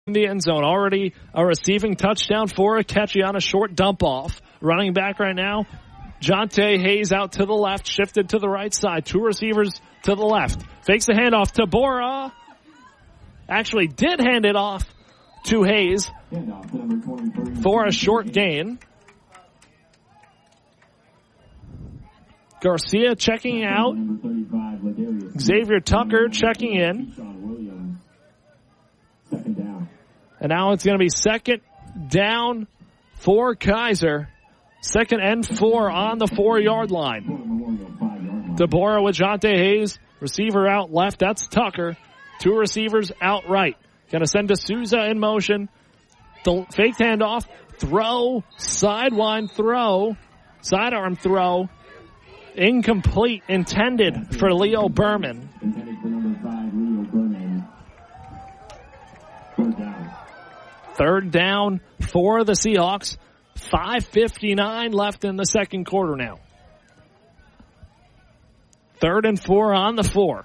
in the end zone. Already a receiving touchdown for Akechi on a short dump off. Running back right now, Jonte Hayes out to the left, shifted to the right side. Two receivers to the left. Fakes the handoff to Bora. Actually did hand it off to Hayes for a short gain. Garcia checking out. Xavier Tucker checking in. And now it's going to be second down for Kaiser. Second and 4 on the 4-yard line. DeBora with Jonte Hayes. Receiver out left. That's Tucker. Two receivers out right. Going to send D'Souza in motion. The fake handoff. Throw. Sideline throw. Sidearm throw. Incomplete. Intended for Leo Berman. Third down for the Seahawks. 5:59 left in the second quarter now. 3rd and 4 on the 4.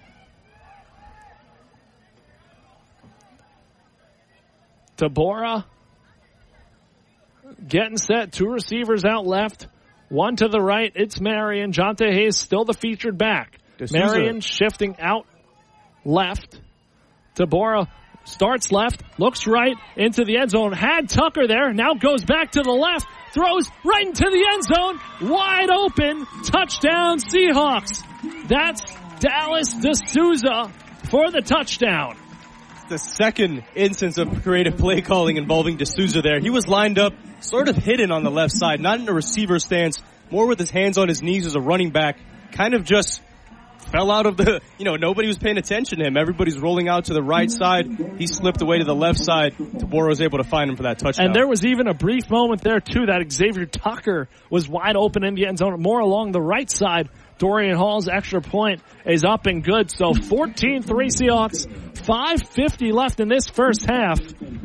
Tabora getting set. Two receivers out left. One to the right. It's Marion. Jonte Hayes still the featured back. Marion shifting out left. Tabora starts left, looks right, into the end zone. Had Tucker there, now goes back to the left, throws right into the end zone, wide open, touchdown Seahawks. That's Dallas D'Souza for the touchdown. The second instance of creative play calling involving D'Souza there. He was lined up, sort of hidden on the left side, not in a receiver stance, more with his hands on his knees as a running back, kind of just fell out of the, nobody was paying attention to him. Everybody's rolling out to the right side. He slipped away to the left side. Tabora was able to find him for that touchdown. And there was even a brief moment there, too, that Xavier Tucker was wide open in the end zone, more along the right side. Dorian Hall's extra point is up and good. So 14-3 Seahawks, 5:50 left in this first half.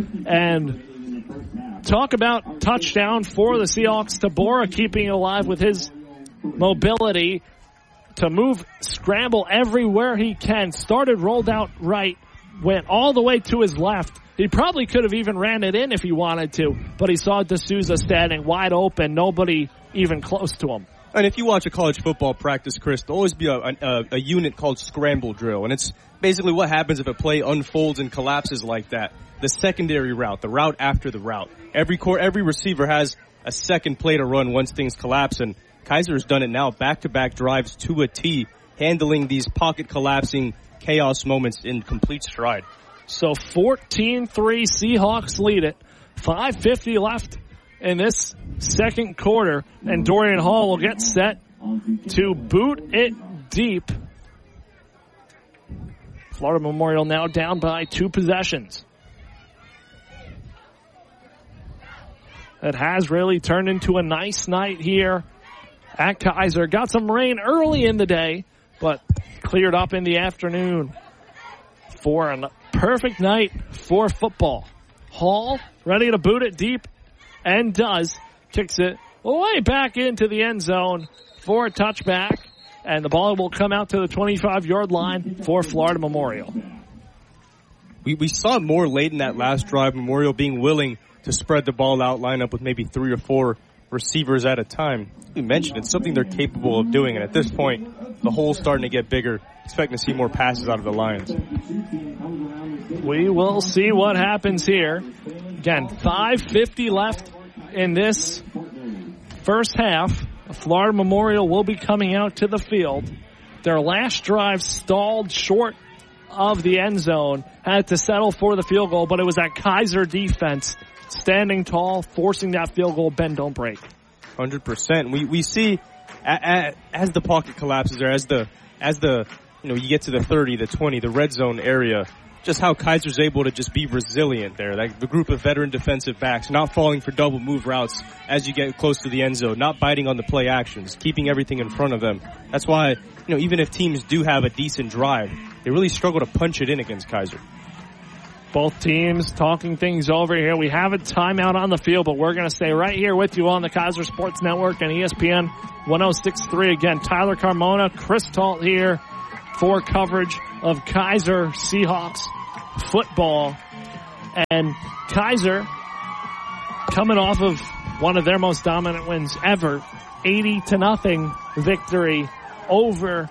And talk about touchdown for the Seahawks. Tabora keeping it alive with his mobility to move, scramble everywhere he can. Started rolled out right, went all the way to his left. He probably could have even ran it in if he wanted to, but he saw D'Souza standing wide open, nobody even close to him. And if you watch a college football practice, Chris, there'll always be a unit called scramble drill. And it's basically what happens if a play unfolds and collapses like that. The secondary route, the route after the route. Every receiver has a second play to run once things collapse. And Kaiser has done it now, back-to-back drives to a T, handling these pocket collapsing chaos moments in complete stride. So 14-3 Seahawks lead it. 5:50 left in this second quarter, and Dorian Hall will get set to boot it deep. Florida Memorial now down by 2 possessions. It has really turned into a nice night here at Kaiser. Got some rain early in the day, but cleared up in the afternoon for a perfect night for football. Hall ready to boot it deep, and does. Kicks it way back into the end zone for a touchback, and the ball will come out to the 25-yard line for Florida Memorial. We saw more late in that last drive, Memorial being willing to spread the ball out, line up with maybe 3 or 4 receivers at a time. We mentioned it's something they're capable of doing, and at this point, the hole's starting to get bigger. Expecting to see more passes out of the Lions. We will see what happens here. Again, 5:50 left in this first half. Florida Memorial will be coming out to the field. Their last drive stalled short of the end zone. Had to settle for the field goal, but it was that Kaiser defense standing tall, forcing that field goal. Bend, don't break. 100%. We see as the pocket collapses, or as the you get to the 30, the 20, the red zone area, just how Kaiser's able to just be resilient there. Like the group of veteran defensive backs, not falling for double move routes as you get close to the end zone, not biting on the play actions, keeping everything in front of them. That's why, even if teams do have a decent drive, they really struggle to punch it in against Kaiser. Both teams talking things over here. We have a timeout on the field, but we're going to stay right here with you on the Kaiser Sports Network and ESPN 106.3. Again, Tyler Carmona, Chris Talt here for coverage of Kaiser Seahawks football. And Kaiser, coming off of one of their most dominant wins ever, 80-0 victory over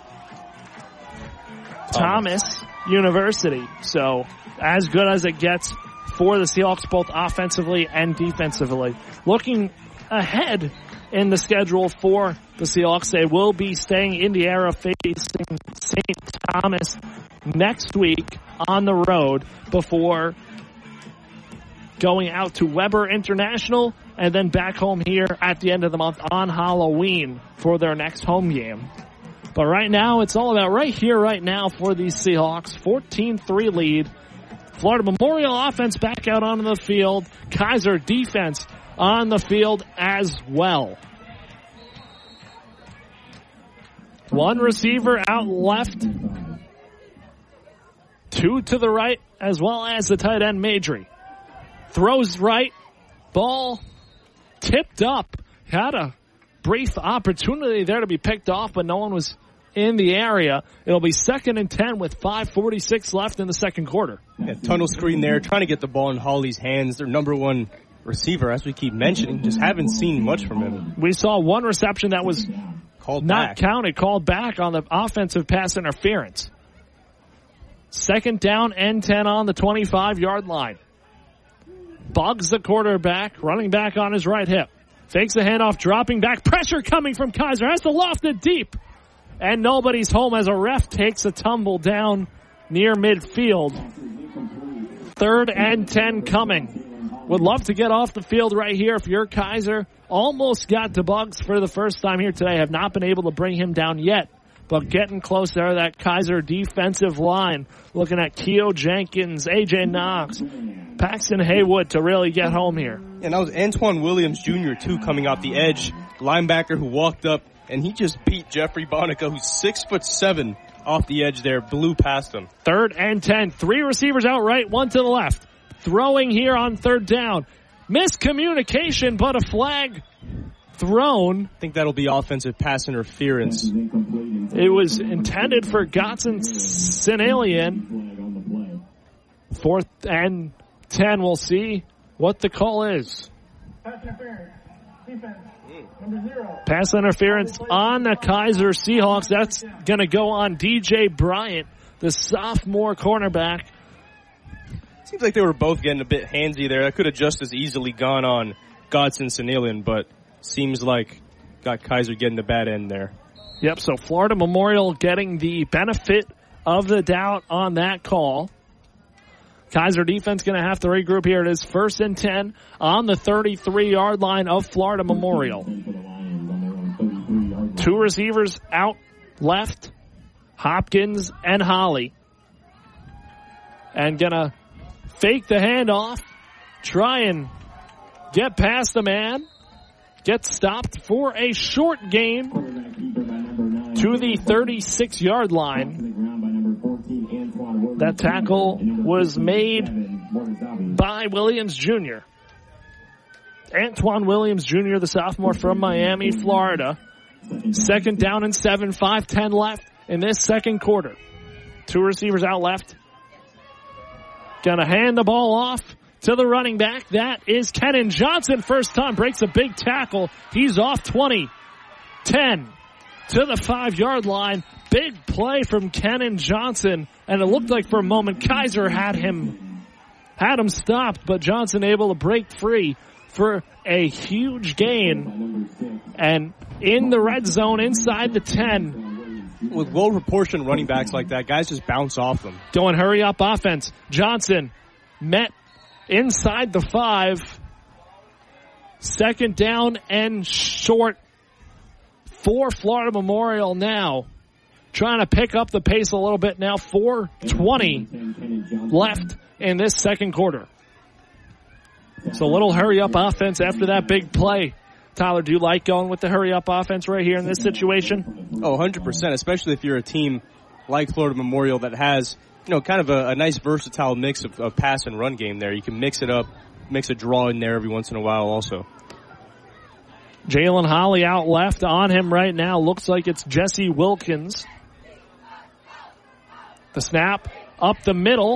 Thomas University. So as good as it gets for the Seahawks, both offensively and defensively. Looking ahead in the schedule for the Seahawks, they will be staying in the era facing St. Thomas next week on the road before going out to Weber International and then back home here at the end of the month on Halloween for their next home game. But right now, it's all about right here, right now for these Seahawks. 14-3 lead. Florida Memorial offense back out onto the field. Kaiser defense on the field as well. One receiver out left. Two to the right, as well as the tight end Madry. Throws right. Ball tipped up. Had a brief opportunity there to be picked off, but no one was in the area. It'll be 2nd and 10 with 5:46 left in the second quarter. Yeah, tunnel screen there, trying to get the ball in Hawley's hands. Their number one receiver, as we keep mentioning, just haven't seen much from him. We saw one reception that was called back on the offensive pass interference. 2nd down and 10 on the 25-yard line. Bugs the quarterback, running back on his right hip. Fakes the handoff, dropping back. Pressure coming from Kaiser. Has to loft it deep. And nobody's home as a ref takes a tumble down near midfield. 3rd and 10 coming. Would love to get off the field right here if you're Kaiser. Almost got to Bugs for the first time here today. Have not been able to bring him down yet. But getting close there, that Kaiser defensive line. Looking at Keo Jenkins, A.J. Knox, Paxton Haywood to really get home here. And that was Antoine Williams Jr., too, coming off the edge. Linebacker who walked up, and he just beat Jeffrey Bonica, who's 6'7", off the edge there, blew past him. 3rd and 10. 3 receivers out right, 1 to the left. Throwing here on 3rd down. Miscommunication, but a flag thrown. I think that'll be offensive pass interference. It was intended for Godson Sinalian. 4th and 10. We'll see what the call is. Pass interference. Defense. Number 0. Pass interference on the Kaiser Seahawks. That's going to go on DJ Bryant, the sophomore cornerback. Seems like they were both getting a bit handsy there. That could have just as easily gone on Godson Sinalian, but seems like got Kaiser getting the bad end there. Yep, so Florida Memorial getting the benefit of the doubt on that call. Kaiser defense going to have to regroup here. It is 1st and 10 on the 33-yard line of Florida Memorial. 2 receivers out left, Hopkins and Holly. And going to fake the handoff, try and get past the man. Gets stopped for a short gain to the 36-yard line. That tackle was made by Williams Jr. Antoine Williams Jr., the sophomore from Miami, Florida. 2nd down and 7, 5:10 left in this second quarter. 2 receivers out left. Gonna hand the ball off to the running back. That is Kennan Johnson. First time breaks a big tackle. He's off 20. 10 to the 5-yard line. Big play from Kennan Johnson. And it looked like for a moment Kaiser had him stopped, but Johnson able to break free for a huge gain. And in the red zone inside the 10. With well-proportioned running backs like that, guys just bounce off them. Going hurry-up offense. Johnson met inside the 5. 2nd down and short for Florida Memorial now. Trying to pick up the pace a little bit now. 4:20 left in this second quarter. So a little hurry-up offense after that big play. Tyler, do you like going with the hurry-up offense right here in this situation? Oh, 100%, especially if you're a team like Florida Memorial that has, kind of a nice versatile mix of pass and run game there. You can mix it up, mix a draw in there every once in a while also. Jalen Holly out left. On him right now looks like it's Jesse Wilkins. The snap up the middle.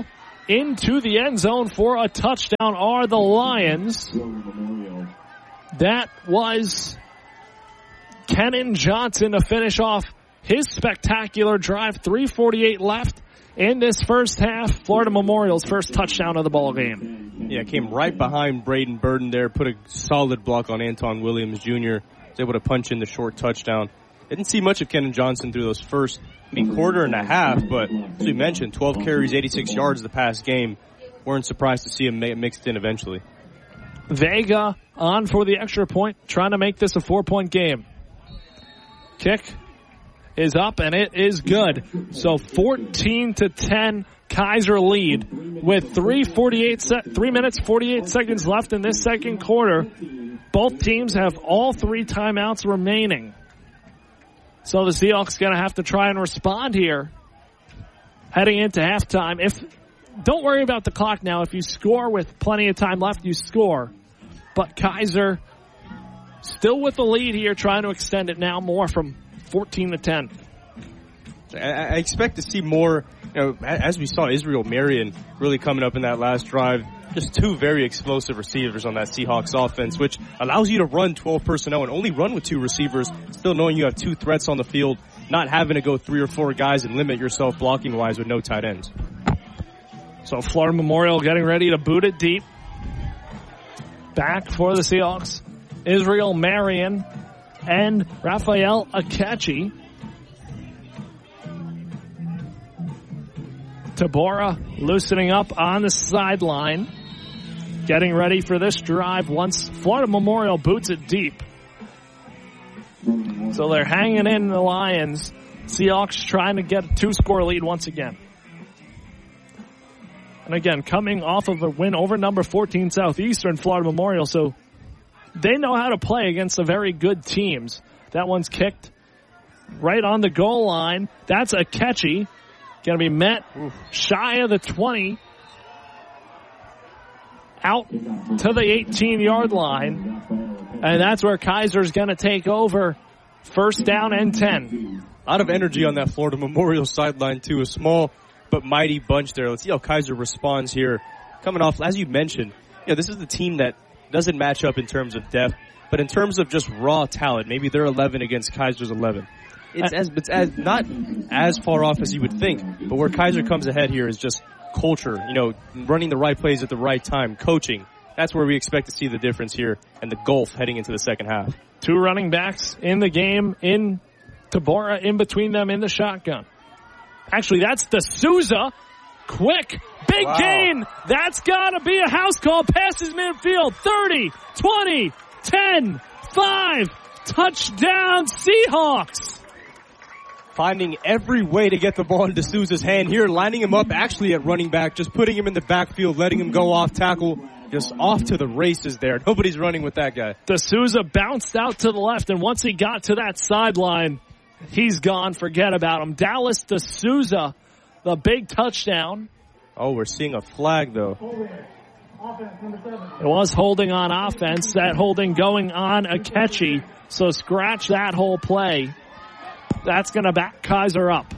into the end zone for a touchdown are the Lions. That was Kenan Johnson to finish off his spectacular drive. 3:48 left in this first half. Florida Memorial's first touchdown of the ball game. Yeah, came right behind Braden Burden there, put a solid block on Anton Williams Jr. Was able to punch in the short touchdown. Didn't see much of Kenan Johnson through those first quarter and a half, but as we mentioned, 12 carries, 86 yards the past game. Weren't surprised to see him mixed in eventually. Vega on for the extra point, trying to make this a 4-point game. Kick is up, and it is good. So 14-10, Kaiser lead with 3 minutes, 48 seconds left in this second quarter. Both teams have all 3 timeouts remaining. So the Seahawks going to have to try and respond here heading into halftime. Don't worry about the clock now. If you score with plenty of time left, you score. But Kaiser still with the lead here, trying to extend it now more from 14-10. I expect to see more, as we saw Israel Marion really coming up in that last drive. Just 2 very explosive receivers on that Seahawks offense, which allows you to run 12 personnel and only run with 2 receivers, still knowing you have 2 threats on the field, not having to go 3 or 4 guys and limit yourself blocking-wise with no tight ends. So Florida Memorial getting ready to boot it deep. Back for the Seahawks, Israel Marion and Raphael Akechi. Tabora loosening up on the sideline, getting ready for this drive once Florida Memorial boots it deep. So they're hanging in the Lions. Seahawks trying to get a 2-score lead once again. And again, coming off of a win over number 14 Southeastern Florida Memorial, so they know how to play against the very good teams. That one's kicked right on the goal line. That's Akechi. Going to be met shy of the 20. Out to the 18-yard line. And that's where Kaiser's going to take over. First down and 10. A lot of energy on that Florida Memorial sideline, too. A small but mighty bunch there. Let's see how Kaiser responds here. Coming off, as you mentioned, this is the team that doesn't match up in terms of depth, but in terms of just raw talent, maybe they're 11 against Kaiser's 11. It's not as far off as you would think, but where Kaiser comes ahead here is just culture, running the right plays at the right time, coaching. That's where we expect to see the difference here and the gulf heading into the second half. 2 running backs in the game, in Tabora in between them in the shotgun. Actually, that's D'Souza. Quick, big gain. That's got to be a house call. Passes midfield. 30, 20, 10, 5. Touchdown, Seahawks. Finding every way to get the ball in D'Souza's hand here, lining him up actually at running back, just putting him in the backfield, letting him go off tackle, just off to the races there. Nobody's running with that guy. D'Souza bounced out to the left, and once he got to that sideline, he's gone. Forget about him. Dallas D'Souza, the big touchdown. Oh, we're seeing a flag, though. It was holding on offense. That holding going on Akechi. So scratch that whole play. That's going to back Kaiser up.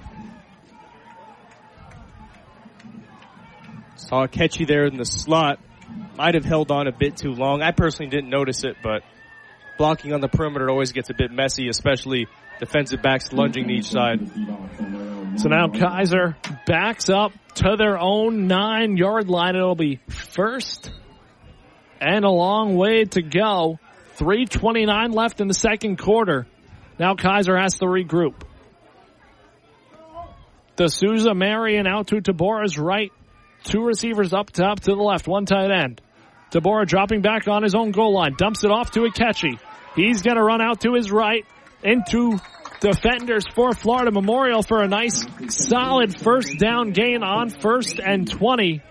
Saw Akechi there in the slot. Might have held on a bit too long. I personally didn't notice it, but blocking on the perimeter always gets a bit messy, especially defensive backs lunging to each side. So now Kaiser backs up to their own 9-yard line. It'll be first and a long way to go. 3:29 left in the second quarter. Now Kaiser has to regroup. D'Souza, Marion out to Tabora's right. 2 receivers up top to the left. 1 tight end. Tabora dropping back on his own goal line. Dumps it off to Akechi. He's going to run out to his right into defenders for Florida Memorial for a nice, solid first down gain on 1st and 20.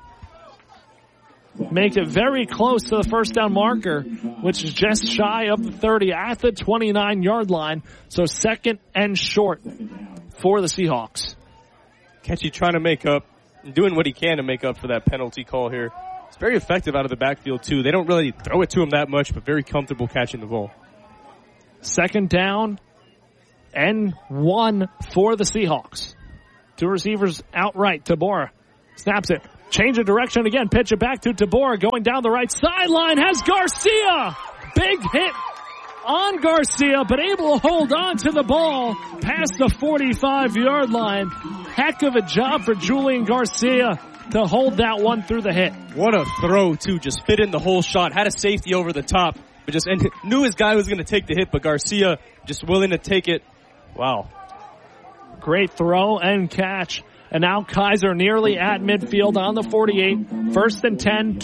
Make it very close to the first down marker, which is just shy of the 30 at the 29-yard line. So second and short for the Seahawks. Akechi trying to make up, doing what he can to make up for that penalty call here. It's very effective out of the backfield, too. They don't really throw it to him that much, but very comfortable catching the ball. Second down and 1 for the Seahawks. 2 receivers outright. Tabora snaps it. Change of direction again. Pitch it back to Tabor. Going down the right sideline. Has Garcia. Big hit on Garcia, but able to hold on to the ball past the 45-yard line. Heck of a job for Julian Garcia to hold that one through the hit. What a throw, too. Just fit in the whole shot. Had a safety over the top, but just and knew his guy was going to take the hit, but Garcia just willing to take it. Wow. Great throw and catch. And now Kaiser nearly at midfield on the 48. First and 10,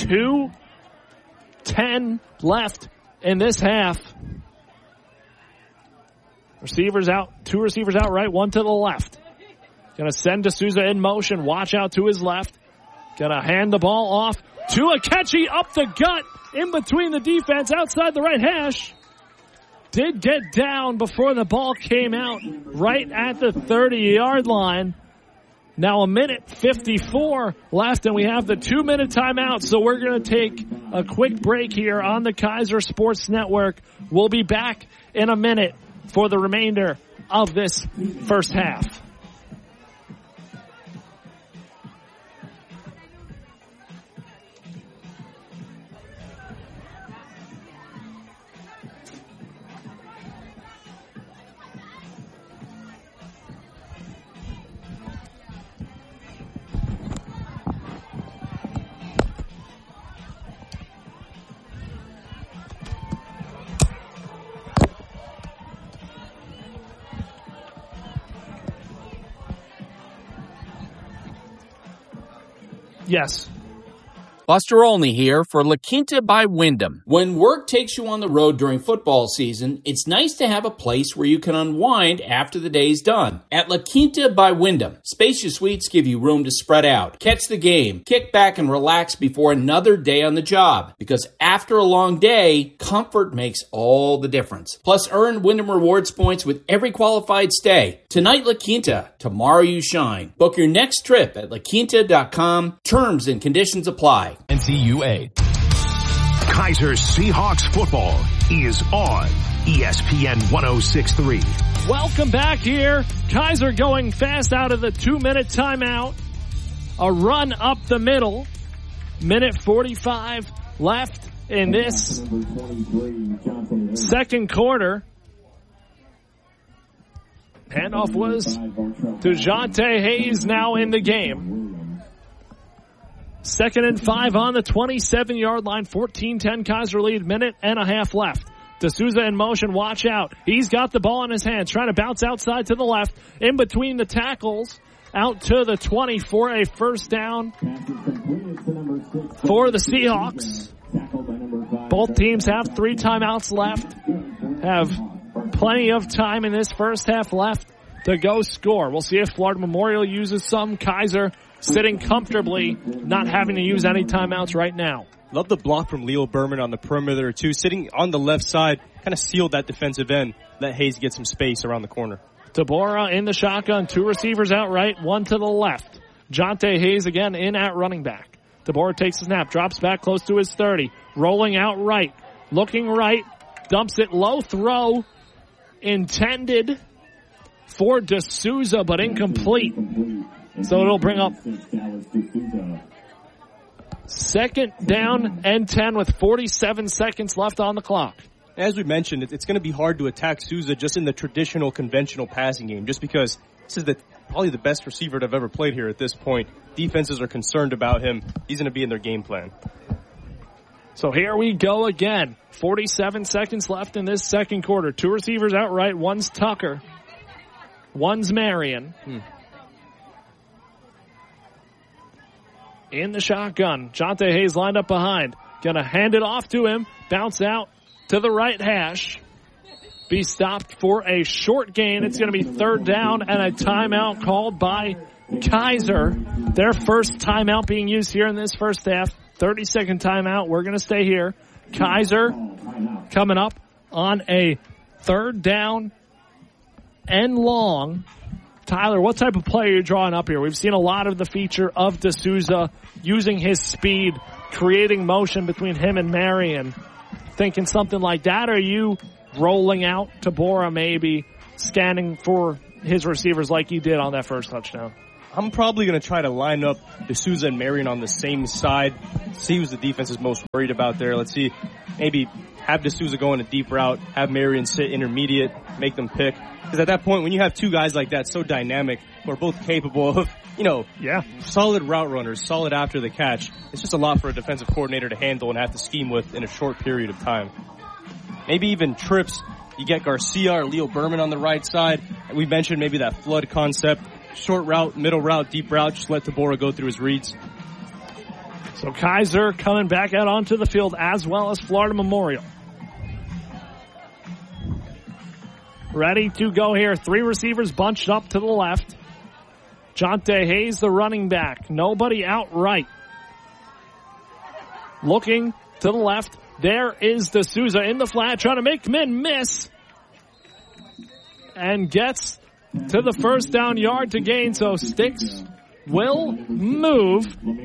2:10 left in this half. Receivers out, 2 receivers out right, 1 to the left. Gonna send D'Souza in motion, watch out to his left. Gonna hand the ball off to Akechi up the gut in between the defense outside the right hash. Did get down before the ball came out right at the 30-yard line. Now 1:54 left, and we have the 2-minute timeout, so we're going to take a quick break here on the Kaiser Sports Network. We'll be back in a minute for the remainder of this first half. Yes. Buster Olney here for La Quinta by Wyndham. When work takes you on the road during football season, it's nice to have a place where you can unwind after the day's done. At La Quinta by Wyndham, spacious suites give you room to spread out, catch the game, kick back and relax before another day on the job. Because after a long day, comfort makes all the difference. Plus, earn Wyndham Rewards points with every qualified stay. Tonight, La Quinta. Tomorrow, you shine. Book your next trip at laquinta.com. Terms and conditions apply. NCUA. Kaiser Seahawks football is on ESPN 106.3. Welcome back here. Kaiser going fast out of the 2-minute timeout. A run up the middle. 1:45 left in this second quarter. Handoff was DeJounte Hayes now in the game. 2nd and 5 on the 27-yard line. 14-10 Kaiser lead. 1.5 left. D'Souza in motion. Watch out. He's got the ball in his hands. Trying to bounce outside to the left. In between the tackles. Out to the 20 for a first down for the Seahawks. Both teams have 3 timeouts left. Have plenty of time in this first half left to go score. We'll see if Florida Memorial uses some. Kaiser sitting comfortably, not having to use any timeouts right now. Love the block from Leo Berman on the perimeter, too. Sitting on the left side, kind of sealed that defensive end. Let Hayes get some space around the corner. Tabora in the shotgun. 2 receivers out right, 1 to the left. Jonte Hayes again in at running back. Tabora takes the snap, drops back close to his 30. Rolling out right. Looking right. Dumps it low. Throw intended for D'Souza, but incomplete. So it'll bring up 2nd down and 10 with 47 seconds left on the clock. As we mentioned, it's going to be hard to attack Souza just in the traditional, conventional passing game, just because this is probably the best receiver to have ever played here at this point. Defenses are concerned about him. He's going to be in their game plan. So here we go again. 47 seconds left in this second quarter. 2 receivers out right. One's Tucker. One's Marion. In the shotgun. Jonte Hayes lined up behind. Gonna hand it off to him. Bounce out to the right hash. Be stopped for a short gain. It's gonna be 3rd down and a timeout called by Kaiser. Their first timeout being used here in this first half. 30-second timeout. We're gonna stay here. Kaiser coming up on a 3rd down and long. Tyler, what type of play are you drawing up here? We've seen a lot of the feature of D'Souza using his speed, creating motion between him and Marion. Thinking something like that, or are you rolling out Tabora maybe, scanning for his receivers like you did on that first touchdown? I'm probably going to try to line up D'Souza and Marion on the same side, see who's the defense is most worried about there. Let's see, maybe have D'Souza go on a deep route, have Marion sit intermediate, make them pick. Because at that point, when you have two guys like that, so dynamic, who are both capable of, solid route runners, solid after the catch, it's just a lot for a defensive coordinator to handle and have to scheme with in a short period of time. Maybe even trips. You get Garcia or Leo Berman on the right side. We mentioned maybe that flood concept. Short route, middle route, deep route. Just let Tabora go through his reads. So Kaiser coming back out onto the field as well as Florida Memorial. Ready to go here. 3 receivers bunched up to the left. Jonte Hayes, the running back. Nobody out right. Looking to the left. There is D'Souza in the flat, trying to make men miss. And gets to the first down yard to gain, so sticks will move.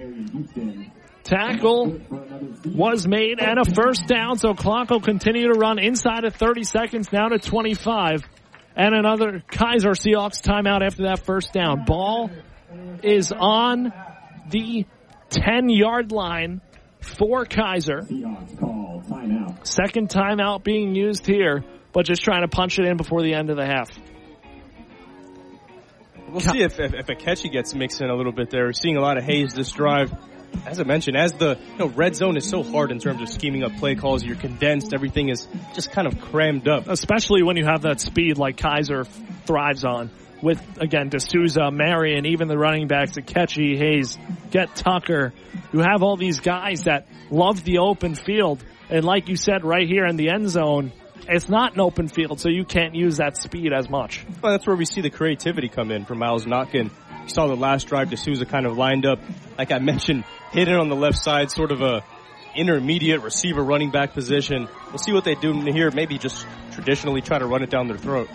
Tackle was made and a first down, so clock will continue to run inside of 30 seconds, now to 25. And another Kaiser Seahawks timeout after that first down. Ball is on the 10-yard line for Kaiser. Second timeout being used here, but just trying to punch it in before the end of the half. We'll see if Akechi gets mixed in a little bit there. We're seeing a lot of Hayes this drive. As I mentioned, as the red zone is so hard in terms of scheming up play calls, you're condensed, everything is just kind of crammed up. Especially when you have that speed like Kaiser thrives on. With, again, D'Souza, Marion, even the running backs, Akechi, Hayes, Get Tucker. You have all these guys that love the open field. And like you said, right here in the end zone, it's not an open field, so you can't use that speed as much. Well, that's where we see the creativity come in from Miles Notkin. You saw the last drive, D'Souza kind of lined up, like I mentioned, hit it on the left side, sort of a intermediate receiver running back position. We'll see what they do here. Maybe just traditionally try to run it down their throat.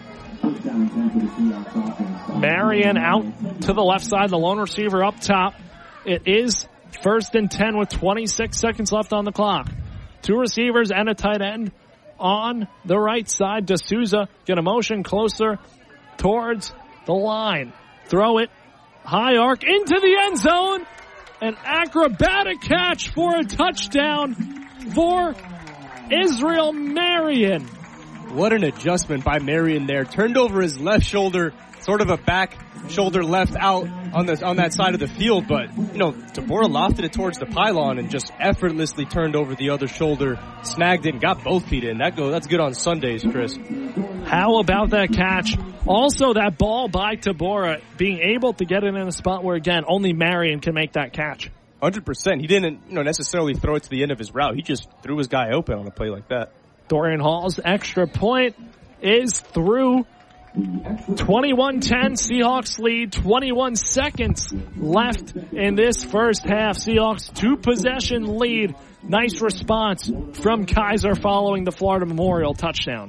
Marion out to the left side, the lone receiver up top. It is 1st and 10 with 26 seconds left on the clock. 2 receivers and a tight end on the right side. D'Souza get a motion closer towards the line. Throw it high arc into the end zone. An acrobatic catch for a touchdown for Israel Marion. What an adjustment by Marion there. Turned over his left shoulder, sort of a back shoulder left out on that side of the field, but Tabora lofted it towards the pylon and just effortlessly turned over the other shoulder, snagged it and got both feet in. That's good on Sundays, Chris. How about that catch? Also that ball by Tabora being able to get it in a spot where, again, only Marion can make that catch. 100%. He didn't necessarily throw it to the end of his route. He just threw his guy open on a play like that. Dorian Hall's extra point is through. 21-10, Seahawks lead, 21 seconds left in this first half. Seahawks 2-possession lead. Nice response from Kaiser following the Florida Memorial touchdown.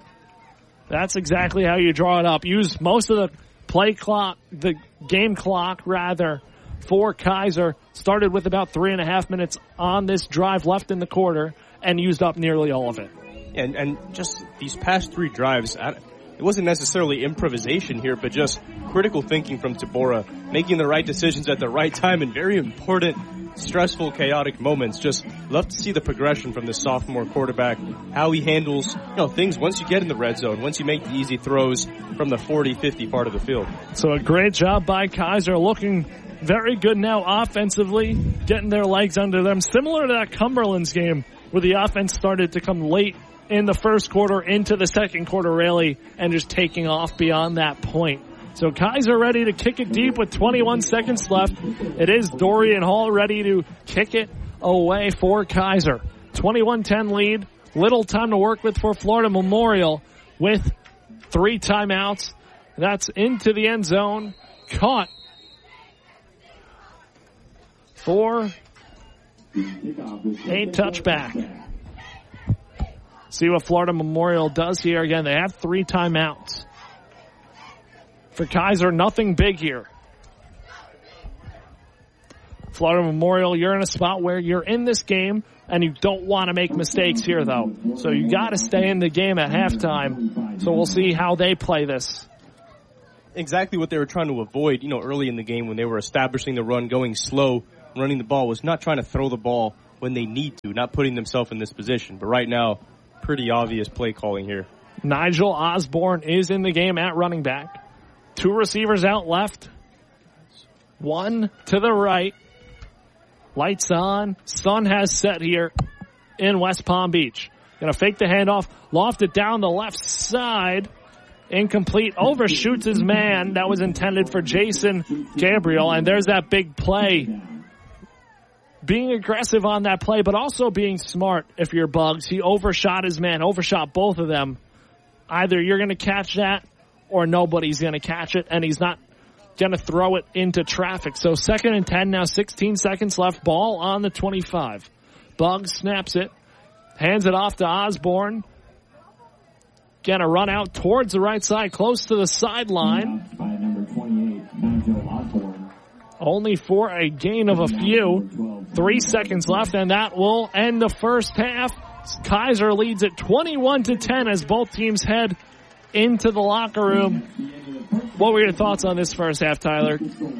That's exactly how you draw it up. Use most of the play clock, the game clock rather, for Kaiser. Started with about 3.5 minutes on this drive left in the quarter and used up nearly all of it. And just these past 3 drives, it wasn't necessarily improvisation here, but just critical thinking from Tabora, making the right decisions at the right time in very important, stressful, chaotic moments. Just love to see the progression from this sophomore quarterback, how he handles things once you get in the red zone, once you make the easy throws from the 40-50 part of the field. So a great job by Kaiser, looking very good now offensively, getting their legs under them. Similar to that Cumberland's game where the offense started to come late in the first quarter into the second quarter really and just taking off beyond that point. So Kaiser ready to kick it deep with 21 seconds left. It is Dorian Hall ready to kick it away for Kaiser. 21-10 lead. Little time to work with for Florida Memorial with 3 timeouts. That's into the end zone. Caught for a touchback. See what Florida Memorial does here. Again, they have 3 timeouts. For Kaiser, nothing big here. Florida Memorial, you're in a spot where you're in this game and you don't want to make mistakes here, though. So you got to stay in the game at halftime. So we'll see how they play this. exactly what they were trying to avoid, early in the game when they were establishing the run, going slow, running the ball, was not trying to throw the ball when they need to, not putting themselves in this position. But right now, pretty obvious play calling here. Nigel Osborne is in the game at running back. 2 receivers out left. 1 to the right. Lights on. Sun has set here in West Palm Beach. Going to fake the handoff. Loft it down the left side. Incomplete. Overshoots his man. That was intended for Jason Gabriel. And there's that big play. Being aggressive on that play, but also being smart if you're Bugs. He overshot his man. Overshot both of them. Either you're going to catch that or nobody's going to catch it. And he's not going to throw it into traffic. So 2nd and 10, now 16 seconds left. Ball on the 25. Bugs snaps it. Hands it off to Osborne. Going to run out towards the right side, close to the sideline. By number 28, Nigel Osborne. Only for a gain of a few. 3 seconds left, and that will end the first half. Kaiser leads it 21-10 as both teams head into the locker room. What were your thoughts on this first half, Tyler?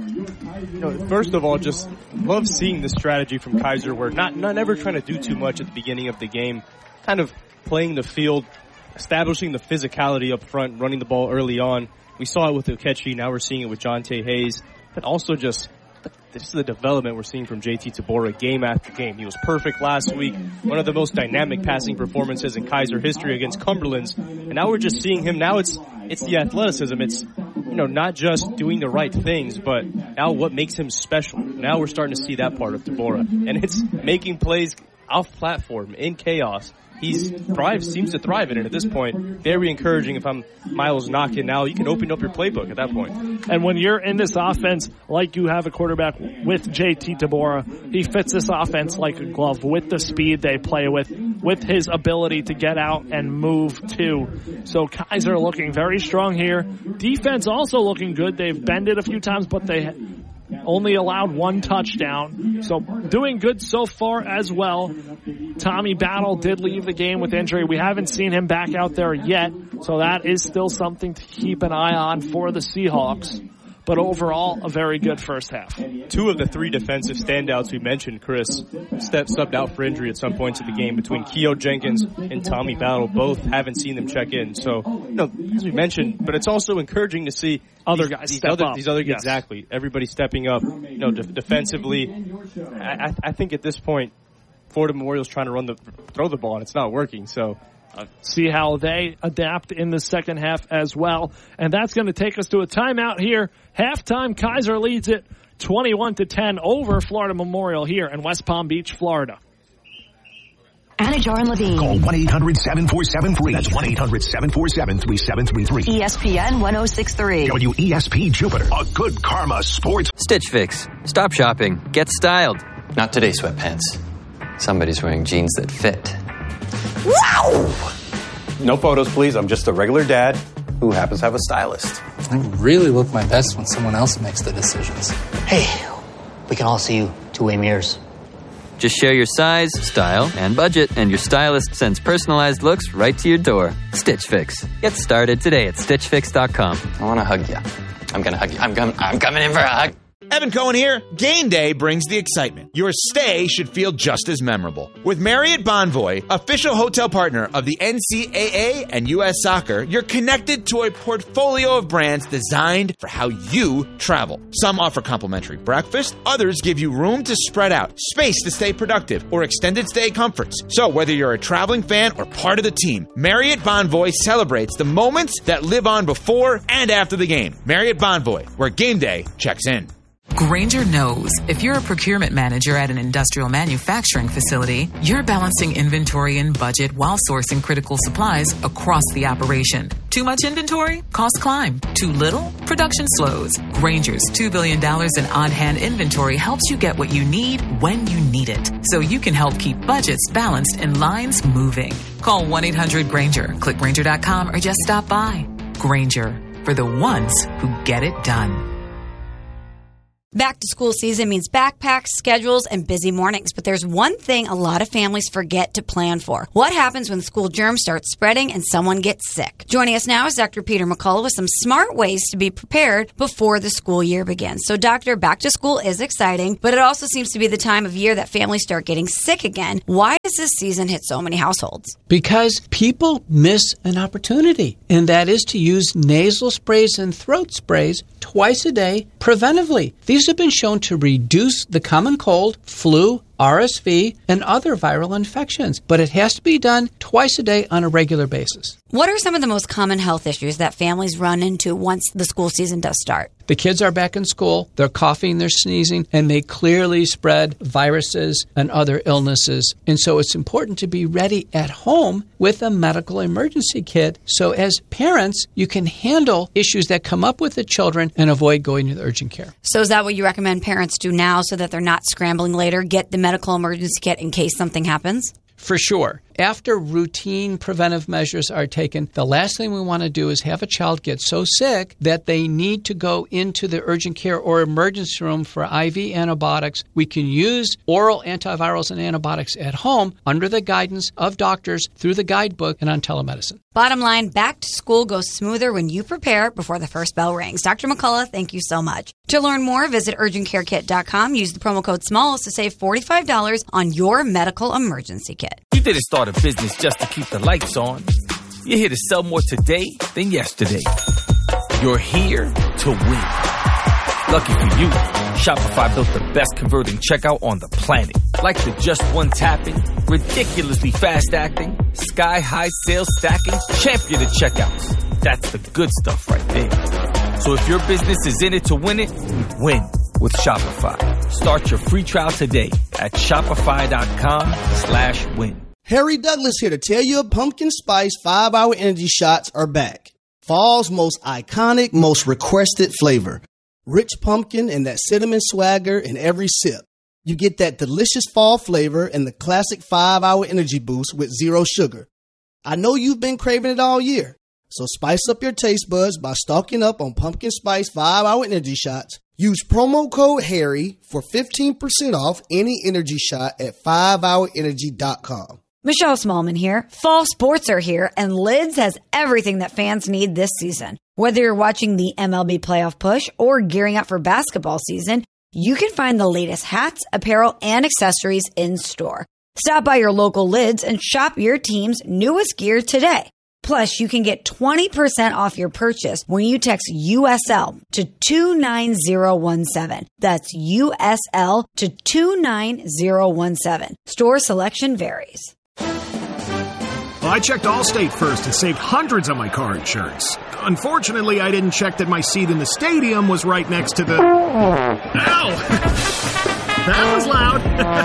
First of all, just love seeing the strategy from Kaiser where not ever trying to do too much at the beginning of the game, kind of playing the field, establishing the physicality up front, running the ball early on. We saw it with Okechi, now we're seeing it with Jonte Hayes, but also just this is the development we're seeing from JT Tabora game after game. He was perfect last week, one of the most dynamic passing performances in Kaiser history against Cumberland's, and now we're just seeing him. Now it's the athleticism. It's not just doing the right things, but now what makes him special. Now we're starting to see that part of Tabora, and it's making plays off platform in chaos. He seems to thrive in it at this point. Very encouraging. If I'm Miles Knockin now, you can open up your playbook at that point. And when you're in this offense, like you have a quarterback with JT Tabora, he fits this offense like a glove with the speed they play with his ability to get out and move too. So Kaiser looking very strong here. Defense also looking good. They've bended a few times, but they only allowed 1 touchdown. So doing good so far as well. Tommy Battle did leave the game with injury. We haven't seen him back out there yet. So that is still something to keep an eye on for the Seahawks. But overall, a very good first half. 2 of the 3 defensive standouts we mentioned, Chris, subbed out for injury at some points of the game between Keo Jenkins and Tommy Battle. Both haven't seen them check in. So, as we mentioned, but it's also encouraging to see other guys step up. These other guys, exactly. Everybody stepping up, defensively. I think at this point, Florida Memorial's trying to throw the ball, and it's not working. So, see how they adapt in the second half as well. And that's going to take us to a timeout here. Halftime, Kaiser leads it 21-10 over Florida Memorial here in West Palm Beach, Florida. Anajar and Levine. Call 1-800-747-FREE. That's 1-800-747-3733. ESPN 1063. WESP Jupiter. A good karma sports. Stitch Fix. Stop shopping. Get styled. Not today, sweatpants. Somebody's wearing jeans that fit. Wow! No photos, please. I'm just a regular dad who happens to have a stylist. I really look my best when someone else makes the decisions. Hey, we can all see you two-way mirrors. Just share your size, style, and budget, and your stylist sends personalized looks right to your door. Stitch Fix. Get started today at StitchFix.com. I want to hug you. I'm going to hug you. I'm coming in for a hug. Evan Cohen here. Game day brings the excitement. Your stay should feel just as memorable. With Marriott Bonvoy, official hotel partner of the NCAA and U.S. Soccer, you're connected to a portfolio of brands designed for how you travel. Some offer complimentary breakfast, others give you room to spread out, space to stay productive, or extended stay comforts. So whether you're a traveling fan or part of the team, Marriott Bonvoy celebrates the moments that live on before and after the game. Marriott Bonvoy, where game day checks in. Grainger knows if you're a procurement manager at an industrial manufacturing facility, you're balancing inventory and budget while sourcing critical supplies across the operation. Too much inventory? Costs climb. Too little? Production slows. Grainger's $2 billion in on-hand inventory helps you get what you need when you need it, so you can help keep budgets balanced and lines moving. Call 1-800-GRAINGER, click Grainger.com, or just stop by. Grainger, for the ones who get it done. Back to school season means backpacks, schedules, and busy mornings. But there's one thing a lot of families forget to plan for. What happens when school germs start spreading and someone gets sick? Joining us now is Dr. Peter McCullough with some smart ways to be prepared before the school year begins. So, Doctor, back to school is exciting, but it also seems to be the time of year that families start getting sick again. Why does this season hit so many households? Because people miss an opportunity, and that is to use nasal sprays and throat sprays twice a day preventively. These have been shown to reduce the common cold, flu, RSV, and other viral infections, but it has to be done twice a day on a regular basis. What are some of the most common health issues that families run into once the school season does start? The kids are back in school, they're coughing, they're sneezing, and they clearly spread viruses and other illnesses. And so it's important to be ready at home with a medical emergency kit. So as parents, you can handle issues that come up with the children and avoid going to the urgent care. So is that what you recommend parents do now so that they're not scrambling later? Get the medical emergency kit in case something happens? For sure. After routine preventive measures are taken, the last thing we want to do is have a child get so sick that they need to go into the urgent care or emergency room for IV antibiotics. We can use oral antivirals and antibiotics at home under the guidance of doctors through the guidebook and on telemedicine. Bottom line, back to school goes smoother when you prepare before the first bell rings. Dr. McCullough, thank you so much. To learn more, visit urgentcarekit.com. Use the promo code SMALLS to save $45 on your medical emergency kit. You didn't start a business just to keep the lights on. You're here to sell more today than yesterday. You're here to win. Lucky for you, Shopify built the best converting checkout on the planet. Like the just one tapping, ridiculously fast acting, sky-high sales stacking, champion of checkouts. That's the good stuff right there. So if your business is in it to win it, win with Shopify. Start your free trial today at shopify.com/win. Harry Douglas here to tell you pumpkin spice 5-hour energy shots are back. Fall's most iconic, most requested flavor. Rich pumpkin and that cinnamon swagger in every sip. You get that delicious fall flavor and the classic 5-hour energy boost with zero sugar. I know you've been craving it all year. So spice up your taste buds by stocking up on pumpkin spice 5-hour energy shots. Use promo code HARRY for 15% off any energy shot at 5hourenergy.com. Michelle Smallman here. Fall sports are here, and Lids has everything that fans need this season. Whether you're watching the MLB playoff push or gearing up for basketball season, you can find the latest hats, apparel, and accessories in store. Stop by your local Lids and shop your team's newest gear today. Plus, you can get 20% off your purchase when you text USL to 29017. That's USL to 29017. Store selection varies. Well, I checked Allstate first and saved hundreds on my car insurance. Unfortunately, I didn't check that my seat in the stadium was right next to the... Ow! That was loud.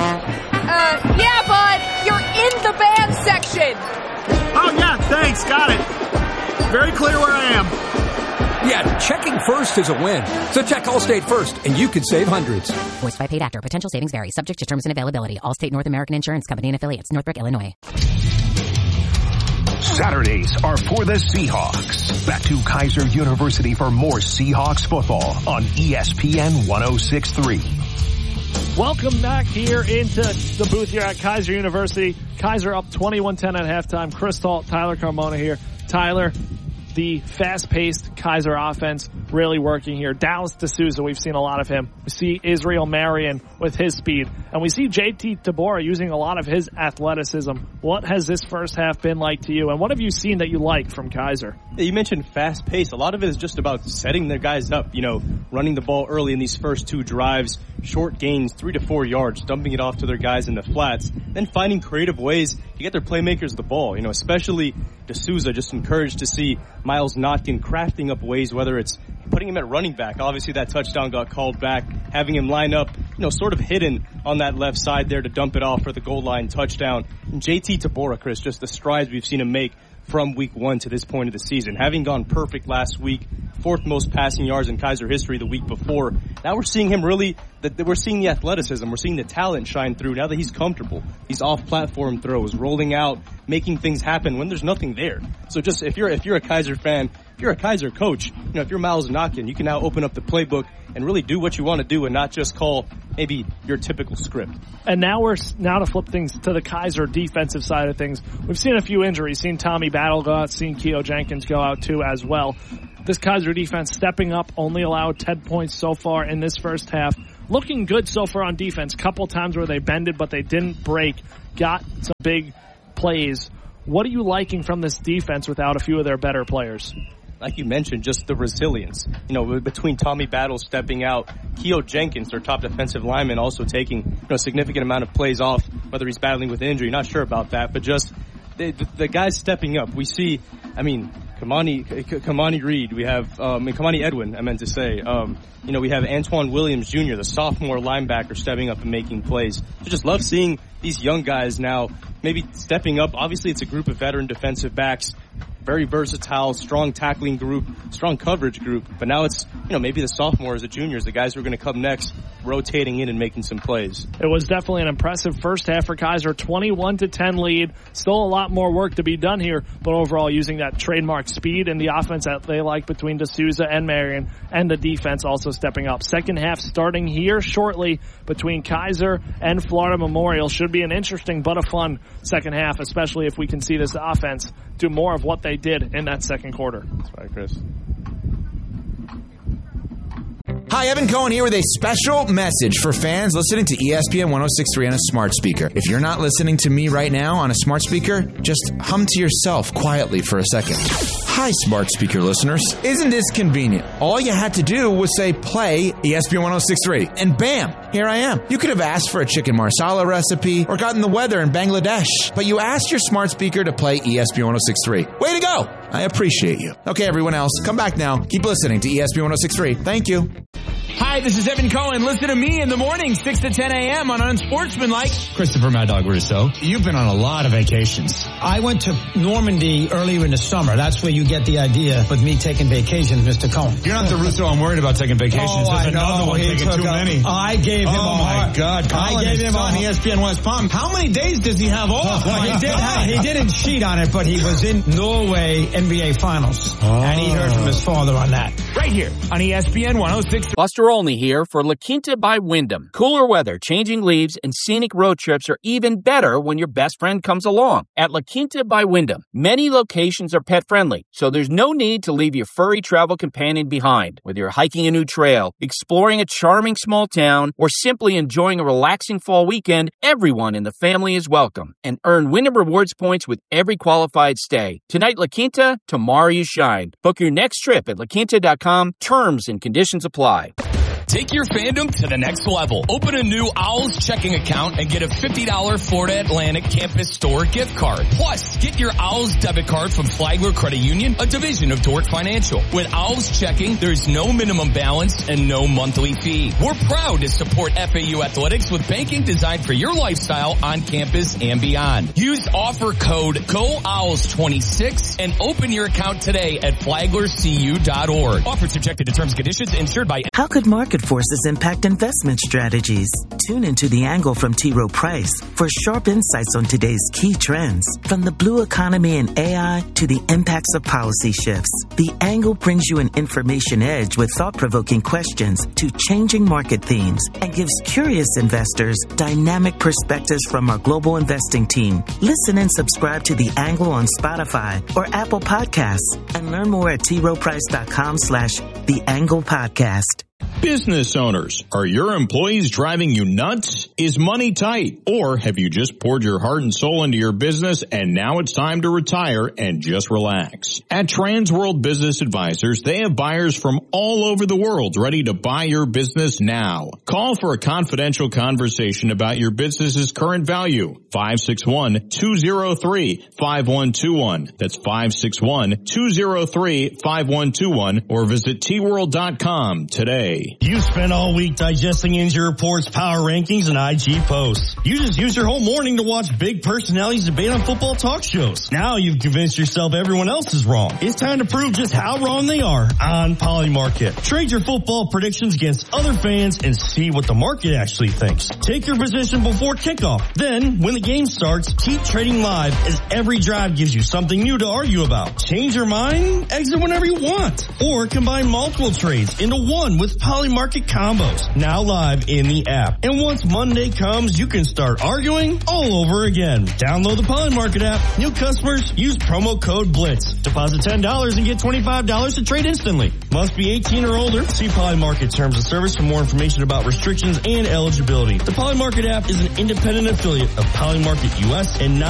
Yeah, bud. You're in the band section. Oh, yeah, thanks. Got it. Very clear where I am. Yeah, checking first is a win. So check Allstate first, and you could save hundreds. Voiced by paid actor. Potential savings vary. Subject to terms and availability. Allstate North American Insurance Company and affiliates. Northbrook, Illinois. Saturdays are for the Seahawks. Back to Kaiser University for more Seahawks football on ESPN 106.3. Welcome back here into the booth here at Kaiser University. Kaiser up 21-10 at halftime. Chris Talt, Tyler Carmona here. Tyler, the fast-paced Kaiser offense really working here. Dallas D'Souza, we've seen a lot of him. We see Israel Marion with his speed. And we see JT Tabora using a lot of his athleticism. What has this first half been like to you? And what have you seen that you like from Kaiser? Yeah, you mentioned fast-paced. A lot of it is just about setting their guys up, running the ball early in these first two drives, short gains, 3 to 4 yards, dumping it off to their guys in the flats, then finding creative ways to get their playmakers the ball. Especially D'Souza, just encouraged to see Miles Notkin crafting up ways, whether it's putting him at running back. Obviously, that touchdown got called back, having him line up, sort of hidden on that left side there to dump it off for the goal line touchdown. And JT Tabora, Chris, just the strides we've seen him make from week 1 to this point of the season. Having gone perfect last week, 4th most passing yards in Kaiser history the week before. Now we're seeing him we're seeing the athleticism, we're seeing the talent shine through now that he's comfortable. These off-platform throws, rolling out, making things happen when there's nothing there. So just if you're a Kaiser fan, if you're a Kaiser coach, if you're Miles Notkin, you can now open up the playbook and really do what you want to do and not just call maybe your typical script. And now to flip things to the Kaiser defensive side of things. We've seen a few injuries, seen Tommy Battle go out, seen Keo Jenkins go out too as well. This Kaiser defense stepping up, only allowed 10 points so far in this first half. Looking good so far on defense. Couple times where they bended, but they didn't break. Got some big plays. What are you liking from this defense without a few of their better players? Like you mentioned, just the resilience. Between Tommy Battle stepping out, Keo Jenkins, their top defensive lineman, also taking a significant amount of plays off, whether he's battling with injury. Not sure about that, but just the guys stepping up. We see, Kamani Reed. We have Kamani Edwin, I meant to say. We have Antoine Williams Jr., the sophomore linebacker, stepping up and making plays. I just love seeing these young guys now maybe stepping up. Obviously, it's a group of veteran defensive backs. Very versatile, strong tackling group, strong coverage group. But now it's, maybe the sophomores, the juniors, the guys who are going to come next, rotating in and making some plays. It was definitely an impressive first half for Kaiser. 21-10 lead. Still a lot more work to be done here, but overall using that trademark speed and the offense that they like between D'Souza and Marion, and the defense also stepping up. Second half starting here shortly between Kaiser and Florida Memorial. Should be an interesting but a fun second half, especially if we can see this offense do more of what they did in that second quarter. That's right, Chris. Hi, Evan Cohen here with a special message for fans listening to ESPN 106.3 on a smart speaker. If you're not listening to me right now on a smart speaker, just hum to yourself quietly for a second. Hi, smart speaker listeners. Isn't this convenient? All you had to do was say play ESPN 106.3, and bam, here I am. You could have asked for a chicken marsala recipe or gotten the weather in Bangladesh, but you asked your smart speaker to play ESPN 106.3. Way to go! I appreciate you. Okay, everyone else, come back now. Keep listening to ESPN 106.3. Thank you. Hi, this is Evan Cohen. Listen to me in the morning, 6 to 10 a.m. on Unsportsmanlike. Christopher Mad Dog Russo. You've been on a lot of vacations. I went to Normandy earlier in the summer. That's where you get the idea with me taking vacations, Mr. Cohen. You're not the Russo I'm worried about taking vacations. There's another one taking too many. I gave him my God. I gave him on ESPN West Palm. How many days does he have off? He didn't cheat on it, but he was in Norway NBA Finals. And he heard from his father on that. Right here on ESPN 106. Buster Olney here for La Quinta by Wyndham. Cooler weather, changing leaves, and scenic road trips are even better when your best friend comes along. At La Quinta by Wyndham, many locations are pet-friendly, so there's no need to leave your furry travel companion behind. Whether you're hiking a new trail, exploring a charming small town, or simply enjoying a relaxing fall weekend, everyone in the family is welcome. And earn Wyndham Rewards points with every qualified stay. Tonight, La Quinta, tomorrow you shine. Book your next trip at laquinta.com. Terms and conditions apply. Take your fandom to the next level. Open a new Owls checking account and get a $50 Florida Atlantic Campus Store gift card. Plus, get your Owls debit card from Flagler Credit Union, a division of Dork Financial. With Owls checking, there's no minimum balance and no monthly fee. We're proud to support FAU athletics with banking designed for your lifestyle on campus and beyond. Use offer code GOOWLS26 and open your account today at flaglercu.org. Offer subjected to terms and conditions, insured by... How could market forces impact investment strategies? Tune into The Angle from T. Rowe Price for sharp insights on today's key trends. From the blue economy and AI to the impacts of policy shifts, The Angle brings you an information edge with thought-provoking questions to changing market themes and gives curious investors dynamic perspectives from our global investing team. Listen and subscribe to The Angle on Spotify or Apple Podcasts and learn more at troweprice.com/The Angle Podcast. Business owners, are your employees driving you nuts? Is money tight? Or have you just poured your heart and soul into your business and now it's time to retire and just relax? At Transworld Business Advisors, they have buyers from all over the world ready to buy your business now. Call for a confidential conversation about your business's current value. 561-203-5121. That's 561-203-5121 or visit tworld.com today. You spent all week digesting injury reports, power rankings, and IG posts. You just used your whole morning to watch big personalities debate on football talk shows. Now you've convinced yourself everyone else is wrong. It's time to prove just how wrong they are on Polymarket. Trade your football predictions against other fans and see what the market actually thinks. Take your position before kickoff. Then, when the game starts, keep trading live as every drive gives you something new to argue about. Change your mind? Exit whenever you want. Or combine multiple trades into one with Polymarket Combos, now live in the app. And once Monday comes, you can start arguing all over again. Download the Polymarket app. New customers, use promo code BLITZ. Deposit $10 and get $25 to trade instantly. Must be 18 or older. See Polymarket Terms of Service for more information about restrictions and eligibility. The Polymarket app is an independent affiliate of Polymarket US and not